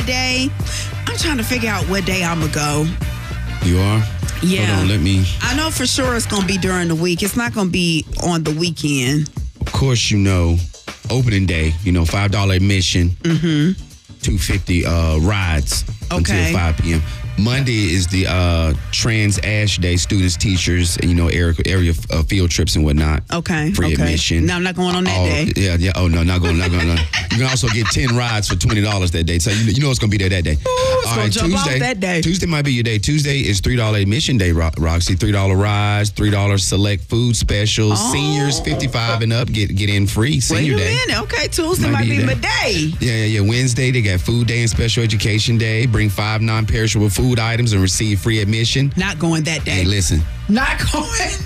day. I'm trying to figure out what day I'm going to go. You are? Yeah. Hold on, let me. I know for sure it's going to be during the week. It's not going to be on the weekend. Of course, opening day, $5 admission, $250 rides until 5 p.m. Monday is the Trans Ash Day, students, teachers, and area field trips and whatnot. Okay. Free admission. No, I'm not going on that day. Yeah. Oh no, not going. You can also get 10 rides for $20 that day. So you know it's gonna be there that day. Ooh, it's gonna jump Tuesday, off that day. Tuesday might be your day. Tuesday is $3 admission day, Roxy. $3 rides, $3 select food specials. Oh. Seniors 55 and up get in free. Senior Wait a day. minute. Okay, Tuesday might be my day. Yeah. Wednesday they got food day and special education day. Bring 5 non-perishable food items and receive free admission. Not going that day. Hey, listen. Not going.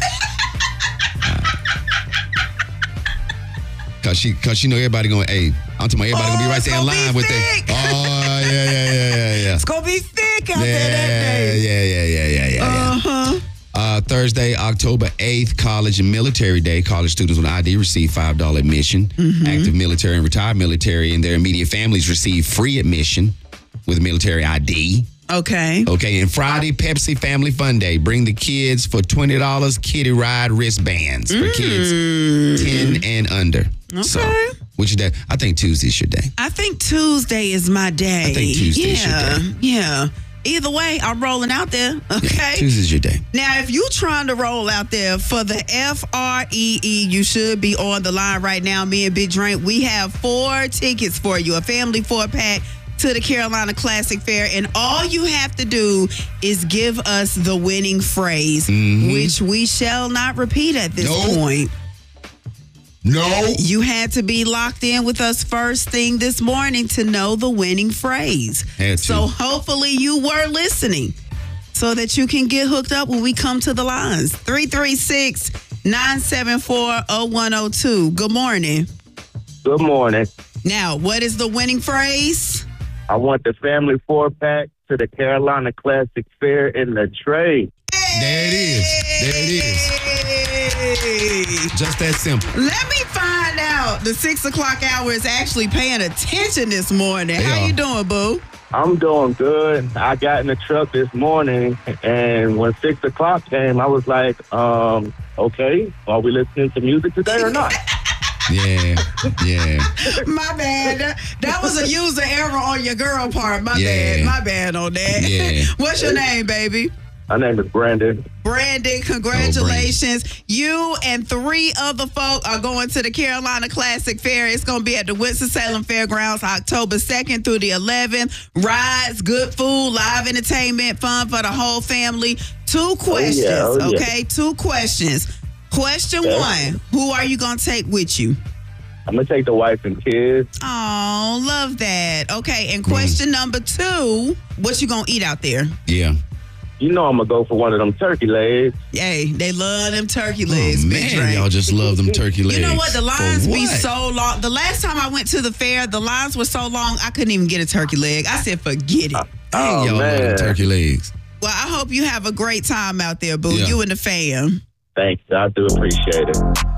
Cause she know everybody going. Hey, I'm talking about everybody gonna be right there in line with it. Oh yeah. It's gonna be thick out there that day. Yeah. Thursday, October 8th, College and Military Day. College students with ID receive $5 admission. Active military and retired military and their immediate families receive free admission with military ID. Okay. And Friday, Pepsi Family Fun Day. Bring the kids for $20 kiddie ride wristbands for kids 10 and under. Okay. So, which day? I think Tuesday's your day. I think Tuesday is my day. I think Tuesday's your day. Yeah. Either way, I'm rolling out there. Okay. Yeah, Tuesday's your day. Now, if you trying to roll out there for the FREE, you should be on the line right now. Me and Big Drink, we have 4 tickets for you. A family 4-pack to the Carolina Classic Fair, and all you have to do is give us the winning phrase, which we shall not repeat at this point. No. You had to be locked in with us first thing this morning to know the winning phrase. So hopefully you were listening so that you can get hooked up when we come to the lines. 336-974-0102. Good morning. Good morning. Now, what is the winning phrase? I want the family 4-pack to the Carolina Classic Fair in the trade. There it is. Just that simple. Let me find out. The 6 o'clock hour is actually paying attention this morning. How you doing, boo? I'm doing good. I got in the truck this morning, and when 6 o'clock came, I was like, okay, are we listening to music today or not? Yeah. My bad. That was a user error on your girl part. My bad on that. Yeah. What's your name, baby? My name is Brandon. Brandon, congratulations. You and 3 other folk are going to the Carolina Classic Fair. It's going to be at the Winston-Salem Fairgrounds October 2nd through the 11th. Rides, good food, live entertainment, fun for the whole family. 2 questions, okay? 2 questions. Question 1, who are you going to take with you? I'm going to take the wife and kids. Oh, love that. Okay, and question number 2, what you going to eat out there? Yeah. You know I'm going to go for one of them turkey legs. Hey, they love them turkey legs. Oh, man, y'all just love them turkey legs. You know what? The lines be so long. The last time I went to the fair, the lines were so long, I couldn't even get a turkey leg. I said, forget it. Dang, y'all love them turkey legs. Well, I hope you have a great time out there, boo. You and the fam. Thanks. I do appreciate it.